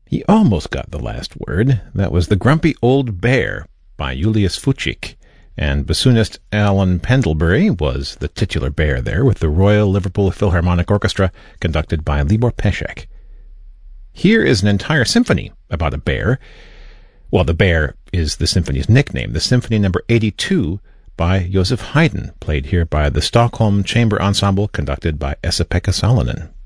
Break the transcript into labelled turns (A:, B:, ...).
A: He almost got the last word. That was The Grumpy Old Bear by Julius Fuchik, and bassoonist Alan Pendlebury was the titular bear there, with the Royal Liverpool Philharmonic Orchestra conducted by Libor Pesek. Here is an entire symphony about a bear. Well, the bear is the symphony's nickname. The Symphony Number 82 by Joseph Haydn, played here by the Stockholm Chamber Ensemble, conducted by Esa-Pekka Salonen.